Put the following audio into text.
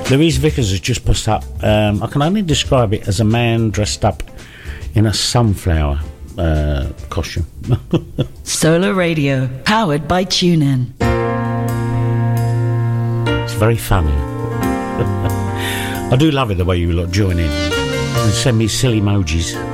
Louise Vickers has just put up, I can only describe it as a man dressed up in a sunflower costume. Solar Radio, powered by TuneIn. It's very funny. I do love it the way you lot join in and send me silly emojis.